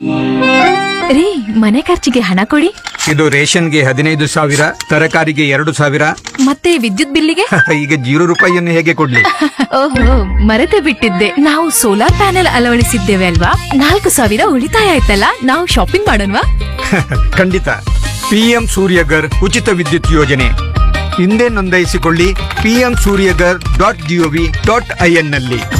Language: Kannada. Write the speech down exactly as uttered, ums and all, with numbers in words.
ರೀ, ಮನೆ ಖರ್ಚಿಗೆ ಹಣ ಕೊಡಿ. ಇದು ರೇಷನ್ಗೆ ಹದಿನೈದು ಸಾವಿರ, ತರಕಾರಿಗೆ ಎರಡು ಸಾವಿರ, ಮತ್ತೆ ವಿದ್ಯುತ್ ಬಿಲ್ಲಿಗೆ ಈಗ ಜೀರೋ ರೂಪಾಯಿಯನ್ನು ಹೇಗೆ ಕೊಡ್ಲಿ? ಓಹೋ, ಮರೆತೇ ಬಿಟ್ಟಿದ್ದೆ, ನಾವು ಸೋಲಾರ್ ಪ್ಯಾನೆಲ್ ಅಳವಡಿಸಿದ್ದೇವೆ ಅಲ್ವಾ? ನಾಲ್ಕು ಸಾವಿರ ಉಳಿತಾಯ ಆಯ್ತಲ್ಲ, ನಾವು ಶಾಪಿಂಗ್ ಮಾಡೋಣವಾ? ಖಂಡಿತ. ಪಿಎಂ ಸೂರ್ಯಗರ್ ಉಚಿತ ವಿದ್ಯುತ್ ಯೋಜನೆ ಹಿಂದೆ ನೋಂದಾಯಿಸಿಕೊಳ್ಳಿ. PM Surya Ghar dot gov dot IN ನಲ್ಲಿ.